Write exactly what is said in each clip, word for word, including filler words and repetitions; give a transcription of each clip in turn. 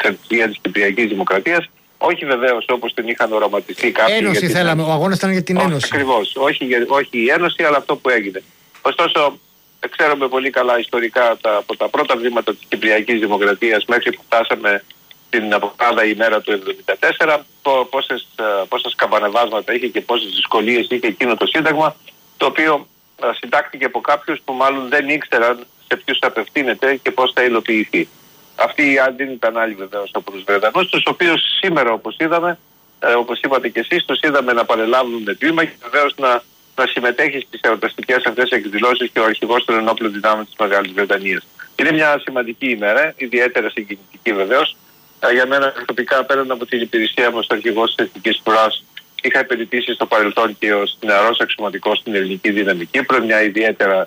ανεξαρτησία της Κυπριακής Δημοκρατίας. Όχι βεβαίως όπως την είχαν οραματιστεί κάποιοι. Ένωση την... θέλαμε, ο αγώνας ήταν για την όχι, Ένωση. Ακριβώς, όχι, όχι η Ένωση, αλλά αυτό που έγινε. Ωστόσο, ξέρουμε πολύ καλά ιστορικά τα, από τα πρώτα βήματα της Κυπριακής Δημοκρατίας μέχρι που φτάσαμε την αποκάδα ημέρα του εβδομήντα τέσσερα, πόσες, πόσες καμπανεβάσματα είχε και πόσες δυσκολίες είχε εκείνο το Σύνταγμα, το οποίο συντάχθηκε από κάποιους που μάλλον δεν ήξεραν σε ποιους απευθύνεται και πώς θα υλοποιηθεί. Αυτή η δεν ήταν άλλη βεβαίως από τους Βρετανούς, τους οποίους σήμερα όπως είδαμε, ε, όπως είπατε και εσείς, τους είδαμε να παρελάβουν με τμήμα και βεβαίως να, να συμμετέχει στις εορταστικές αυτές εκδηλώσεις και ο αρχηγός των ενόπλων δυνάμεων της Μεγάλης Βρετανίας. Είναι μια σημαντική ημέρα, ιδιαίτερα συγκινητική βεβαίως. Ε, για μένα προσωπικά, πέραν από την υπηρεσία μου ως αρχηγός της Εθνικής Φρουράς, είχα επενδύσει στο παρελθόν και ως νεαρός αξιωματικός στην ελληνική δύναμη Κύπρου, μια ιδιαίτερα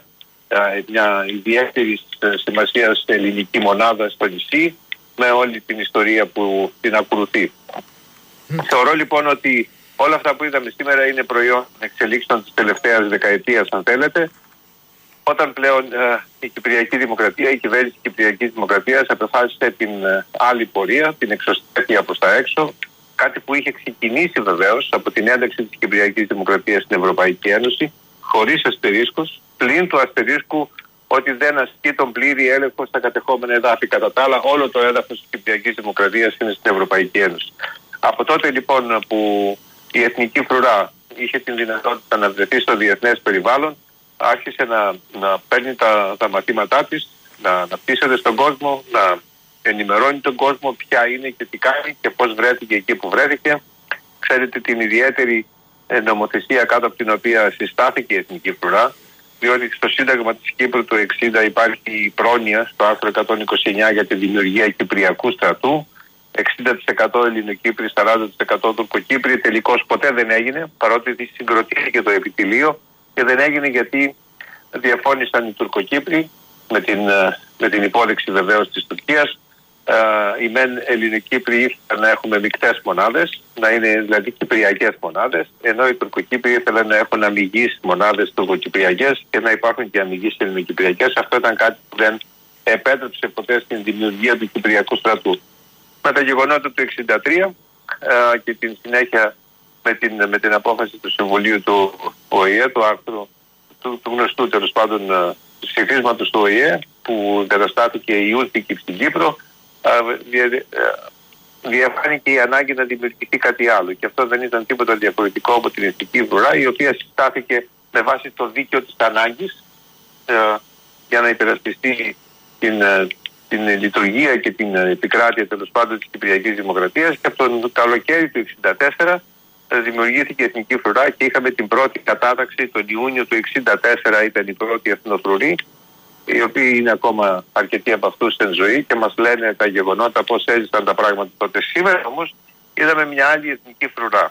μια ιδιαίτερη σημασία σε ελληνική μονάδα στο νησί, με όλη την ιστορία που την ακολουθεί. Mm. Θεωρώ λοιπόν ότι όλα αυτά που είδαμε σήμερα είναι προϊόν εξελίξεων της τελευταίας δεκαετίας, αν θέλετε, όταν πλέον ε, η Κυπριακή Δημοκρατία, η κυβέρνηση της Κυπριακής Δημοκρατίας αποφάσισε την ε, άλλη πορεία, την εξωστρέφεια προς τα έξω, κάτι που είχε ξεκινήσει βεβαίως από την ένταξη της Κυπριακής Δημοκρατίας στην Ευρωπαϊκή Ένωση, χωρίς αστερίσκος, πλην του αστερίσκου ότι δεν ασκεί τον πλήρη έλεγχο στα κατεχόμενα εδάφη. Κατά τα άλλα, όλο το έδαφος της Κυπριακής Δημοκρατίας είναι στην Ευρωπαϊκή Ένωση. Από τότε λοιπόν που η Εθνική Φρουρά είχε την δυνατότητα να βρεθεί στο διεθνές περιβάλλον, άρχισε να, να παίρνει τα, τα μαθήματά της, να, να πείσεται στον κόσμο, να ενημερώνει τον κόσμο ποια είναι και τι κάνει και πώς βρέθηκε εκεί που βρέθηκε. Ξέρετε την ιδιαίτερη νομοθεσία κάτω από την οποία συστάθηκε η Εθνική Φρουρά, διότι στο Σύνταγμα της Κύπρου του εξήντα υπάρχει η πρόνοια στο άρθρο εκατόν είκοσι εννιά για τη δημιουργία Κυπριακού στρατού, εξήντα τοις εκατό Ελληνοκύπροι, σαράντα τοις εκατό Τουρκοκύπροι. Τελικώς ποτέ δεν έγινε, παρότι συγκροτήθηκε το επιτελείο, και δεν έγινε γιατί διαφώνησαν οι Τουρκοκύπροι με την, με την υπόδειξη βεβαίως της Τουρκίας. Uh, οι μεν Ελληνοκύπροι ήθελαν να έχουμε μεικτές μονάδες, να είναι δηλαδή κυπριακές μονάδες, ενώ οι Τουρκοκύπροι ήθελαν να έχουν αμυγείς μονάδες τουρκοκυπριακές και να υπάρχουν και αμυγείς ελληνοκυπριακές. Αυτό ήταν κάτι που δεν επέτρεψε ποτέ στην δημιουργία του Κυπριακού στρατού. Με τα γεγονότα του εξήντα τρία uh, και την συνέχεια με την, με την απόφαση του Συμβουλίου του Ο Ε Ε, του άρθρου του, του γνωστού τέλος πάντων uh, του ψηφίσματος του Ο Ε Ε, που καταστάθηκε η Ιούρτικη στην Κύπρο, διεφάνηκε η ανάγκη να δημιουργηθεί κάτι άλλο. Και αυτό δεν ήταν τίποτα διαφορετικό από την Εθνική Φρουρά, η οποία συστάθηκε με βάση το δίκαιο της ανάγκης ε, για να υπερασπιστεί την, ε, την λειτουργία και την επικράτεια τέλος πάντων της Κυπριακής Δημοκρατίας. Και από τον καλοκαίρι του εξήντα τέσσερα ε, δημιουργήθηκε η Εθνική Φρουρά και είχαμε την πρώτη κατάταξη τον Ιούνιο του εξήντα τέσσερα, ήταν η πρώτη εθνοφρουρή, οι οποίοι είναι ακόμα αρκετοί από αυτούς στην ζωή και μας λένε τα γεγονότα πώς έζησαν τα πράγματα τότε. Σήμερα όμως είδαμε μια άλλη Εθνική Φρουρά.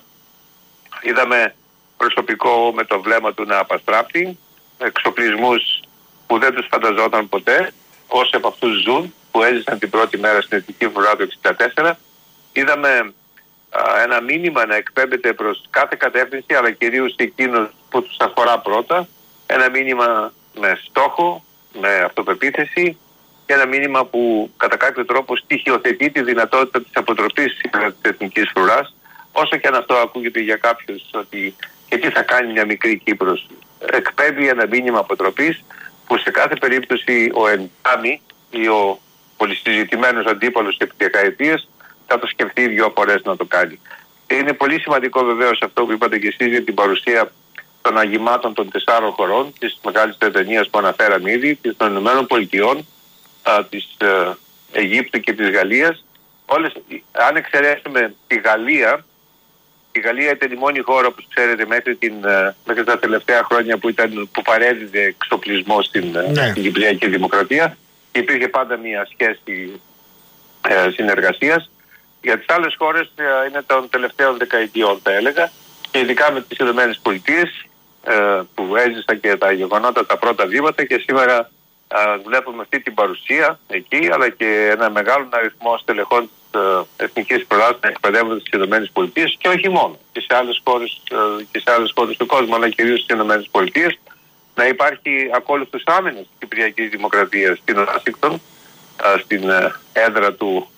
Είδαμε προσωπικό με το βλέμμα του να απαστράπτει, εξοπλισμούς που δεν τους φανταζόταν ποτέ, όσοι από αυτούς ζουν, που έζησαν την πρώτη μέρα στην Εθνική Φρουρά του εξήντα τέσσερα. Είδαμε α, ένα μήνυμα να εκπέμπεται προς κάθε κατεύθυνση, αλλά κυρίως εκείνους που τους αφορά πρώτα, ένα μήνυμα με στόχο, με αυτοπεποίθηση, και ένα μήνυμα που κατά κάποιο τρόπο στοιχειοθετεί τη δυνατότητα της αποτροπής της Εθνικής Φρουράς, όσο και αν αυτό ακούγεται για κάποιους ότι και τι θα κάνει μια μικρή Κύπρος. Εκπέμπει ένα μήνυμα αποτροπής που σε κάθε περίπτωση ο ενδάμι ή ο πολυσυζητημένος αντίπαλος επί δεκαετίες θα το σκεφτεί δύο φορές να το κάνει. Και είναι πολύ σημαντικό βεβαίως αυτό που είπατε και εσείς για την παρουσία των αγημάτων των τεσσάρων χωρών, της Μεγάλης Βρετανίας που αναφέραμε ήδη, των Ηνωμένων Πολιτειών, της ε, Αιγύπτου και της Γαλλίας. Όλες, αν εξαιρέσουμε τη Γαλλία, η Γαλλία ήταν η μόνη χώρα, όπως ξέρετε, μέχρι, την, μέχρι τα τελευταία χρόνια που, ήταν, που παρέδιδε εξοπλισμό στην, ναι. στην Κυπριακή Δημοκρατία. Υπήρχε πάντα μια σχέση ε, συνεργασίας. Για τις άλλες χώρες ε, είναι των τελευταίων δεκαετιών, θα έλεγα, και ειδικά με τις Ηνωμένες Πολιτείες, ε, που έζησαν και τα γεγονότα, τα πρώτα βήματα, και σήμερα ε, βλέπουμε αυτή την παρουσία εκεί, αλλά και ένα μεγάλο αριθμό στελεχών Εθνικής Φρουράς να εκπαιδεύονται στις Ηνωμένες Πολιτείες, και όχι μόνο, και σε άλλες χώρες, και σε άλλες χώρες του κόσμου, αλλά κυρίως στις Ηνωμένες Πολιτείες. Να υπάρχει ακόλουθος άμυνας της Κυπριακής Δημοκρατίας στην Ουάσιγκτον, στην έδρα του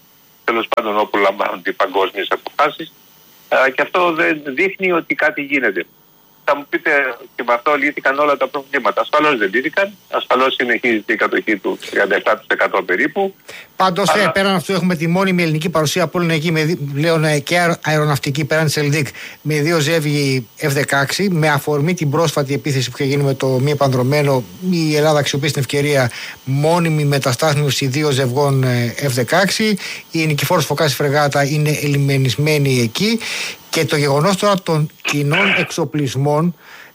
τέλος πάντων όπου λαμβάνονται οι παγκόσμιες αποφάσεις, και αυτό δεν δείχνει ότι κάτι γίνεται. Θα μου πείτε, και με αυτό λύθηκαν όλα τα προβλήματα. Ασφαλώς δεν λύθηκαν. Ασφαλώς συνεχίζεται η κατοχή του τριάντα επτά τοις εκατό περίπου. Πάντως, αλλά... πέραν αυτού, έχουμε τη μόνιμη ελληνική παρουσία από όλων εκεί, με, πλέον και αεροναυτική πέραν της Ελδίκ, με δύο ζεύγη εφ δεκαέξι, με αφορμή την πρόσφατη επίθεση που είχε γίνει με το μη επανδρομένο. Η Ελλάδα αξιοποίησε την ευκαιρία μόνιμη μεταστάθμιση δύο ζευγών εφ δεκαέξι. Η Νικηφόρος Φωκάς φρεγάτα είναι ελιμενισμένη εκεί. Και το γεγονός τώρα των κοινών εξοπλισμών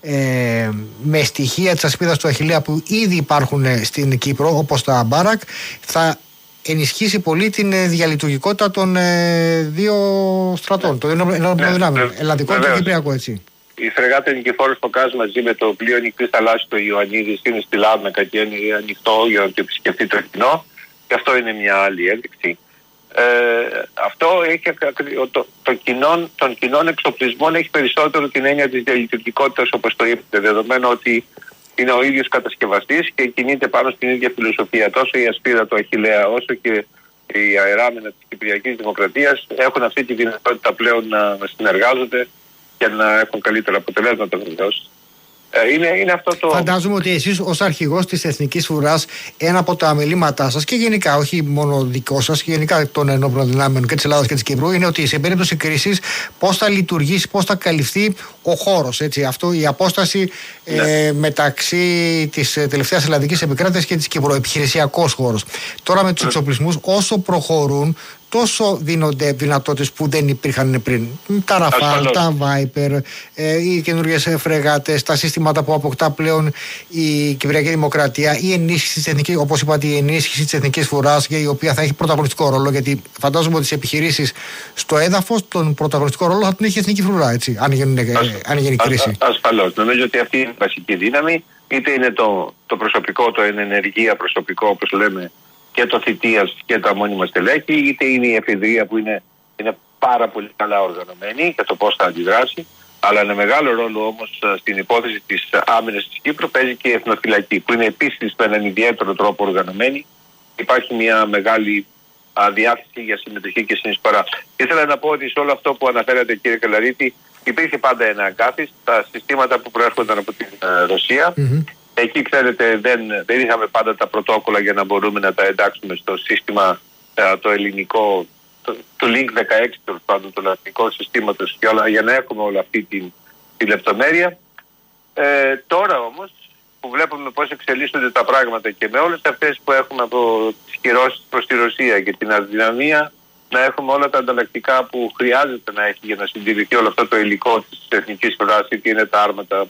ε, με στοιχεία της ασπίδας του Αχιλλέα που ήδη υπάρχουν στην Κύπρο, όπως τα Μπάρακ, θα ενισχύσει πολύ την διαλειτουργικότητα των ε, δύο στρατών, των ενόπλων δυνάμεων, ελλαδικό και κυπριακό, έτσι. Η φρεγάτα Νικηφόρος Φωκάς μαζί με το πλοίο νυχτής θαλάσσης του Ιωαννίδης είναι στη Λάρνακα και είναι ανοιχτό για να το επισκεφτεί το κοινό, και αυτό είναι μια άλλη ένδειξη. Ε, αυτό έχει, το, το κοινών, των κοινών εξοπλισμών έχει περισσότερο την έννοια της διαλειτουργικότητας, όπως το είπατε, δεδομένου ότι είναι ο ίδιος κατασκευαστής και κινείται πάνω στην ίδια φιλοσοφία. Τόσο η ασπίδα του Αχιλλέα όσο και η αεράμενα της Κυπριακής Δημοκρατίας έχουν αυτή τη δυνατότητα πλέον να, να συνεργάζονται και να έχουν καλύτερα αποτελέσματα βεβαίως. Είναι, είναι αυτό το... Φαντάζομαι ότι εσείς ως αρχηγός της Εθνικής Φρουράς, ένα από τα αμελήματά σας και γενικά, όχι μόνο δικό σας, και γενικά των ενόπλων δυνάμεων και της Ελλάδας και της Κύπρου, είναι ότι σε περίπτωση κρίσης πώς θα λειτουργήσει, πώς θα καλυφθεί ο χώρος. Έτσι, αυτό, η απόσταση ναι. ε, μεταξύ της τελευταίας ελλαδικής επικράτειας και της Κύπρου, επιχειρησιακός χώρος. Τώρα με τους εξοπλισμούς, όσο προχωρούν, τόσο δίνονται δυνατότητες που δεν υπήρχαν πριν. Τα Ραφάλ, τα Viper, ε, οι καινούργιες φρεγάτες, τα συστήματα που αποκτά πλέον η Κυπριακή Δημοκρατία, η ενίσχυση της εθνικής, όπως είπατε, η ενίσχυση της Εθνικής Φρουράς, η οποία θα έχει πρωταγωνιστικό ρόλο, γιατί φαντάζομαι ότι τις επιχειρήσεις στο έδαφος τον πρωταγωνιστικό ρόλο θα τον έχει η Εθνική Φρουρά, έτσι, αν γίνει, Ασ, αν γίνει κρίση. Α, ασφαλώς. Νομίζω ότι αυτή είναι η βασική δύναμη, είτε είναι το, το προσωπικό, το ενεργεία προσωπικό, όπως λέμε, και το θητείας και τα μόνιμα στελέχη, είτε είναι η εφηδρεία που είναι, είναι πάρα πολύ καλά οργανωμένη για το πώς θα αντιδράσει, αλλά ένα μεγάλο ρόλο όμως στην υπόθεση της άμυνας της Κύπρου παίζει και η εθνοφυλακή, που είναι επίσης με έναν ιδιαίτερο τρόπο οργανωμένη. Υπάρχει μια μεγάλη α, διάθεση για συμμετοχή και συνεισφορά. Ήθελα να πω ότι σε όλο αυτό που αναφέρατε, κύριε Καλαρίτη, υπήρχε πάντα ένα αγκάθι στα συστήματα που προέρχονταν από την uh, Ρωσία. Mm-hmm. Εκεί, ξέρετε, δεν, δεν είχαμε πάντα τα πρωτόκολλα για να μπορούμε να τα εντάξουμε στο σύστημα α, το ελληνικό, το, το Link δεκαέξι, τέλος πάντων, του λατινικού συστήματος, και όλα, για να έχουμε όλη αυτή τη, τη λεπτομέρεια. Ε, τώρα όμως, που βλέπουμε πώς εξελίσσονται τα πράγματα και με όλες αυτές που έχουμε από τις κυρώσεις προς τη Ρωσία και την αδυναμία να έχουμε όλα τα ανταλλακτικά που χρειάζεται να έχει για να συντηρηθεί όλο αυτό το υλικό της Εθνικής Φρουράς, είτε είναι τα άρματα,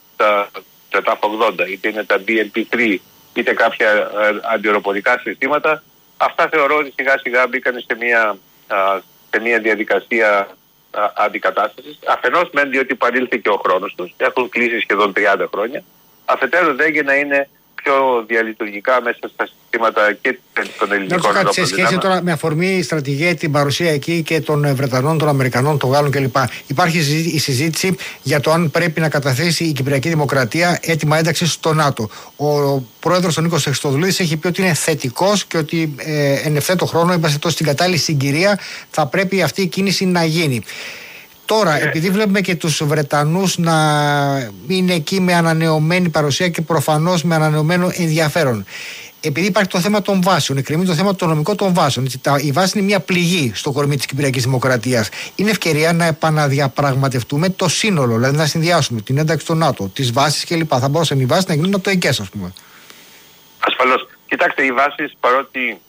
τα τα ταφ ογδόντα, είτε είναι τα μπι εν πι τρία, είτε κάποια ε, αντιεροπορικά συστήματα, αυτά θεωρώ ότι σιγά σιγά μπήκαν σε μια, α, σε μια διαδικασία α, αντικατάστασης. Αφενός μεν διότι παρήλθε και ο χρόνος τους, έχουν κλείσει σχεδόν τριάντα χρόνια, αφετέρου δε για να είναι πιο διαλειτουργικά μέσα στα συστήματα και των ελληνικών ενόπλων. Σε σχέση τώρα με αφορμή στρατηγία την παρουσία εκεί και των Βρετανών, των Αμερικανών, των Γάλλων κλπ. Υπάρχει η συζήτηση για το αν πρέπει να καταθέσει η Κυπριακή Δημοκρατία έτοιμα ένταξης στο ΝΑΤΟ. Ο πρόεδρος ο Νίκος Χριστοδουλίδης έχει πει ότι είναι θετικός και ότι ε, εν ευθέτω χρόνο, είμαστε τόσο στην κατάλληλη συγκυρία, θα πρέπει αυτή η κίνηση να γίνει. Τώρα, επειδή βλέπουμε και τους Βρετανούς να είναι εκεί με ανανεωμένη παρουσία και προφανώς με ανανεωμένο ενδιαφέρον, επειδή υπάρχει το θέμα των βάσεων, εκκρεμεί το θέμα των νομικών των βάσεων, έτσι, τα, η βάση είναι μια πληγή στο κορμί της Κυπριακής Δημοκρατίας. Είναι ευκαιρία να επαναδιαπραγματευτούμε το σύνολο, δηλαδή να συνδυάσουμε την ένταξη στο ΝΑΤΟ, τις βάσεις κλπ. Θα μπορούσαν οι βάσεις να γίνουν νατοικές, ας πούμε. Ασφαλώς. Κοιτάξτε, οι βάσεις, παρότι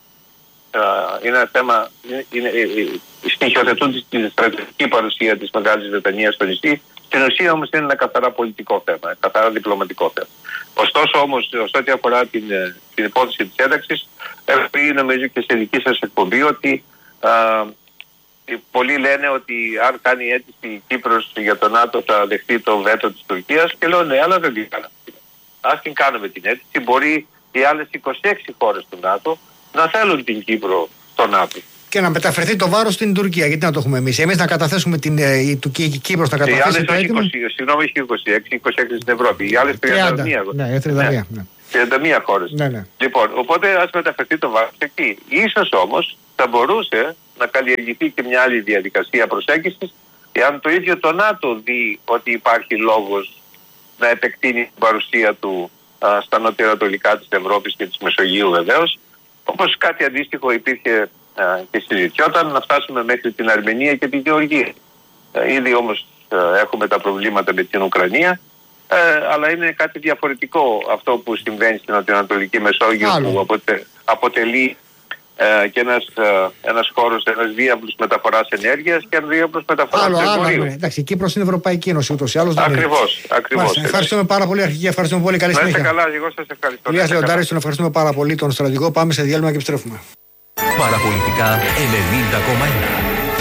Uh, είναι ένα θέμα, είναι, στοιχειοθετούν τη στρατηγική παρουσία της Μεγάλης Βρετανίας στο νησί. Στην ουσία όμως είναι ένα καθαρά πολιτικό θέμα, καθαρά διπλωματικό θέμα. Ωστόσο όμως, σε ό,τι αφορά την, την υπόθεση της ένταξης, έχω πει νομίζω και σε δική σας εκπομπή ότι uh, πολλοί λένε ότι αν κάνει αίτηση η Κύπρος για το ΝΑΤΟ θα δεχτεί το βέτο της Τουρκίας, και λέω ναι, αλλά δεν την κάναμε. Ας την κάνουμε την αίτηση, μπορεί οι άλλες είκοσι έξι χώρες του ΝΑΤΟ να θέλουν την Κύπρο στο ΝΑΤΟ. Και να μεταφερθεί το βάρος στην Τουρκία. Γιατί να το έχουμε εμείς. Εμείς να καταθέσουμε την η, Τουρκία, η Κύπρος να καταθέσει το έτοιμο. Συγγνώμη, έχει είκοσι έξι, είκοσι έξι στην Ευρώπη. Οι άλλες τριάντα μία. Ναι, τριάντα μία. Ναι. τριάντα μία χώρες. Ναι, ναι. Λοιπόν, οπότε ας μεταφερθεί το βάρος εκεί. Ίσως όμως θα μπορούσε να καλλιεργηθεί και μια άλλη διαδικασία προσέγγισης, εάν το ίδιο το ΝΑΤΟ δει ότι υπάρχει λόγος να επεκτείνει την παρουσία του α, στα νοτιοανατολικά της Ευρώπης και της Μεσογείου βεβαίως, όπως κάτι αντίστοιχο υπήρχε α, και συζητιόταν, να φτάσουμε μέχρι την Αρμενία και την Γεωργία. Α, ήδη όμως α, έχουμε τα προβλήματα με την Ουκρανία, α, αλλά είναι κάτι διαφορετικό αυτό που συμβαίνει στην Νοτιοανατολική Μεσόγειο, Άλλο. που αποτε, αποτελεί Ε, και ένας, ε, ένας χώρος, ένας διάβλος μεταφοράς ενέργειας και ένας διάβλος μεταφοράς εμπορίου. Εντάξει, η Κύπρος είναι Ευρωπαϊκή Ένωση ούτως ή άλλως. Ακριβώς, ακριβώς. Ευχαριστούμε πάρα πολύ, αρχική, ευχαριστούμε πολύ. Καλή συνέχεια. Να είστε καλά, εγώ σας ευχαριστώ. Ηλίας Λεοντάρης, τον ευχαριστούμε πάρα πολύ, τον στρατηγό. Πάμε σε διάλειμμα και επιστρέφουμε. Παραπολιτικά ενενήντα κόμμα ένα.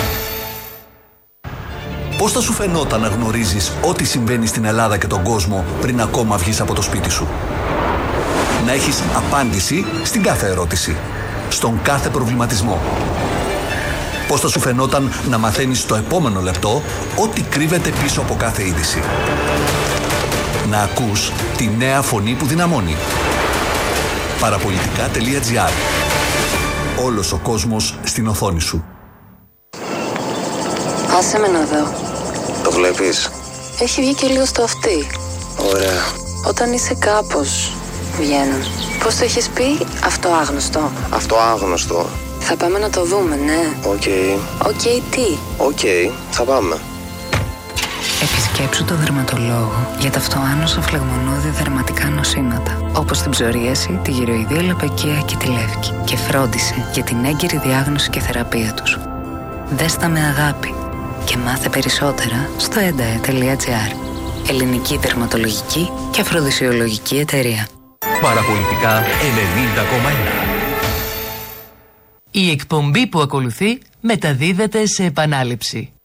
Πώς θα σου φαινόταν να γνωρίζεις ό,τι συμβαίνει στην Ελλάδα και τον κόσμο πριν ακόμα βγεις από το σπίτι σου? Να έχεις απάντηση στην κάθε ερώτηση, στον κάθε προβληματισμό. Πώς θα σου φαινόταν να μαθαίνεις το επόμενο λεπτό ό,τι κρύβεται πίσω από κάθε είδηση? Να ακούς τη νέα φωνή που δυναμώνει. Παραπολιτικά τελεία τζι άρ. Όλος ο κόσμος στην οθόνη σου. Άσε με να δω. Το βλέπεις? Έχει βγει και λίγο στο αυτί. Ωραία. Όταν είσαι κάπως, βγαίνουν. Πώς το έχεις πει? Αυτό άγνωστο. Αυτό άγνωστο. Θα πάμε να το δούμε, ναι. Οκ. Okay. Οκ, okay, τι? Οκ, okay, θα πάμε. Επισκέψου το δερματολόγο για τα αυτοάνωσα φλεγμονώδη δερματικά νοσήματα, όπως την ψωρίαση, τη γυροειδία λαπακία και τη λεύκη, και φρόντισε για την έγκαιρη διάγνωση και θεραπεία τους. Δες τα με αγάπη και μάθε περισσότερα στο ένταε τελεία τζι άρ. Ελληνική δερματολογική και αφροδισιολογική εταιρεία. Παραπολιτικά ενενήντα κόμμα ένα. Η εκπομπή που ακολουθεί μεταδίδεται σε επανάληψη.